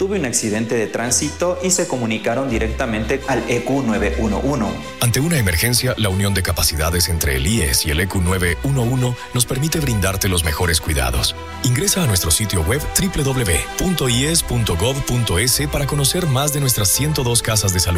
tuve un accidente de tránsito y se comunicaron directamente al EQ 911. Ante una emergencia, la unión de capacidades entre el IES y el EQ 911 nos permite brindarte los mejores cuidados. Ingresa a nuestro sitio web www.ies.gov.es para conocer más de nuestras 102 casas de salud